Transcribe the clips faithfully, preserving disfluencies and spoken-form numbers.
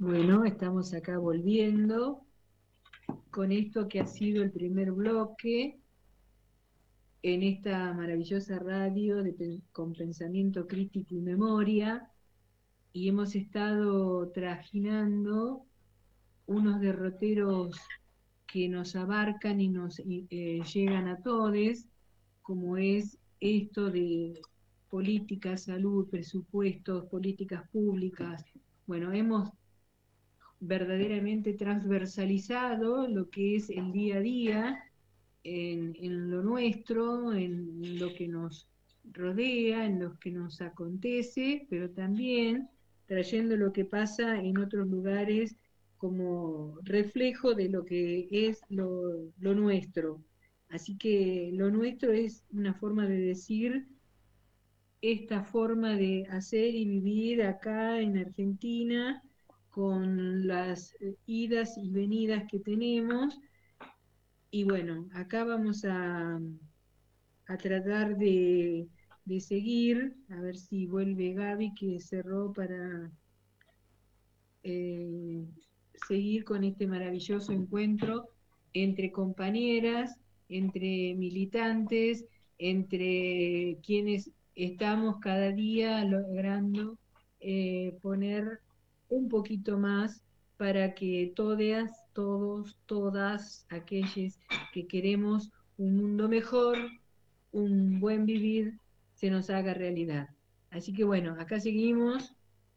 Bueno, estamos acá volviendo con esto que ha sido el primer bloque en esta maravillosa radio de, pen- con pensamiento crítico y memoria, y hemos estado trajinando unos derroteros que nos abarcan y nos y, eh, llegan a todos, como es esto de política, salud, presupuestos, políticas públicas. Bueno, hemos verdaderamente transversalizado lo que es el día a día en, en lo nuestro, en lo que nos rodea, en lo que nos acontece, pero también trayendo lo que pasa en otros lugares como reflejo de lo que es lo, lo nuestro. Así que lo nuestro es una forma de decir esta forma de hacer y vivir acá en Argentina con las eh, idas y venidas que tenemos. Y bueno, acá vamos a, a tratar de, de seguir, a ver si vuelve Gaby que cerró para eh, seguir con este maravilloso encuentro entre compañeras, entre militantes, entre quienes estamos cada día logrando eh, poner un poquito más para que todas, todos, todas aquellas que queremos un mundo mejor, un buen vivir, se nos haga realidad. Así que bueno, acá seguimos.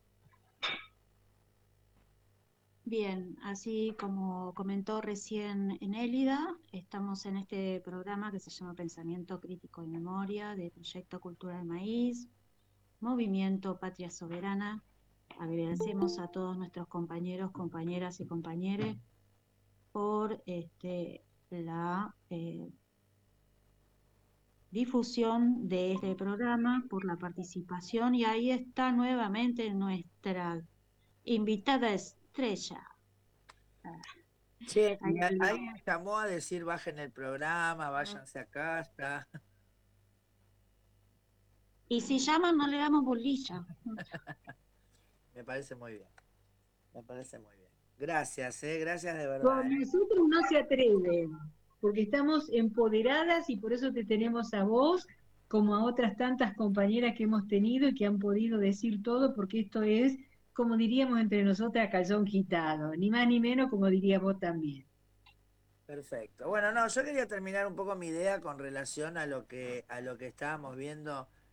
Bien, así como comentó recién Enélida, estamos en este programa que se llama Pensamiento Crítico y Memoria de Proyecto Cultura del Maíz, Movimiento Patria Soberana. Agradecemos a todos nuestros compañeros, compañeras y compañeros por este, la eh, difusión de este programa, por la participación y ahí está nuevamente nuestra invitada estrella. Ah, Che, ahí y a- la- alguien llamó a decir bajen el programa, váyanse a casa. Y si llaman, no le damos bolilla. Me parece muy bien, me parece muy bien. Gracias, eh, gracias de verdad, Con eh. nosotros no se atreven, porque estamos empoderadas y por eso te tenemos a vos, como a otras tantas compañeras que hemos tenido y que han podido decir todo, porque esto es, como diríamos entre nosotras, calzón quitado, ni más ni menos como dirías vos también. Perfecto. Bueno, no, yo quería terminar un poco mi idea con relación a lo que, a lo que estábamos viendo